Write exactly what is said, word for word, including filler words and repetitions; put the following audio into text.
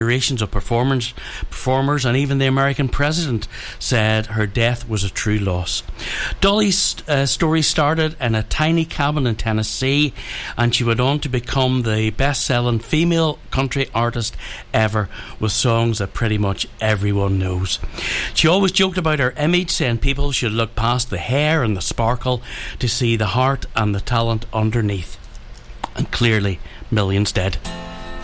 Generations of performers, performers, and even the American president said her death was a true loss. Dolly's uh, story started in a tiny cabin in Tennessee, and she went on to become the best-selling female country artist ever, with songs that pretty much everyone knows. She always joked about her image, saying people should look past the hair and the sparkle to see the heart and the talent underneath. And clearly, millions did.